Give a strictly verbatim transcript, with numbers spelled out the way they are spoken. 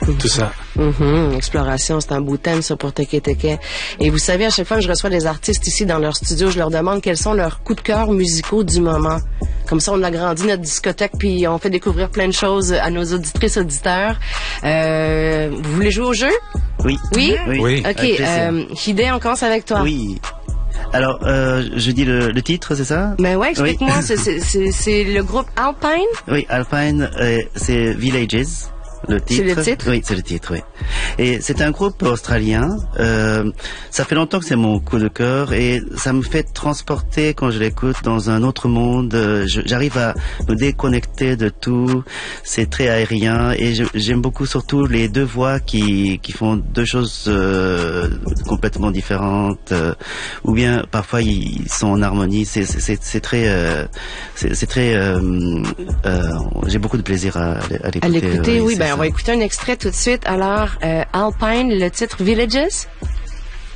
Tout ça. Mm-hmm. Exploration, c'est un beau thème, ça, pour Teke Teke. Et vous savez, à chaque fois que je reçois des artistes ici dans leur studio, je leur demande quels sont leurs coups de cœur musicaux du moment. Comme ça, on agrandit notre discothèque, puis on fait découvrir plein de choses à nos auditrices, auditeurs. Euh, vous voulez jouer au jeu? Oui. Oui? Oui. oui. OK. Euh, Hidé, on commence avec toi. Oui. Alors, euh, je dis le, le titre, c'est ça? Ben ouais, explique-moi. Oui. C'est, c'est, c'est le groupe Alpine? Oui, Alpine, euh, c'est Villages. Le titre. C'est le titre? Oui, c'est le titre, oui. Et c'est un groupe australien. Euh, ça fait longtemps que c'est mon coup de cœur et ça me fait transporter quand je l'écoute dans un autre monde. Je, j'arrive à me déconnecter de tout. C'est très aérien et je, j'aime beaucoup surtout les deux voix qui, qui font deux choses euh, complètement différentes. Euh, ou bien parfois ils sont en harmonie. C'est, c'est, c'est très, euh, c'est, c'est très. Euh, euh, j'ai beaucoup de plaisir à, à l'écouter. À l'écouter, oui. oui Ben, on va écouter un extrait tout de suite. Alors, euh, Alpine, le titre Villages?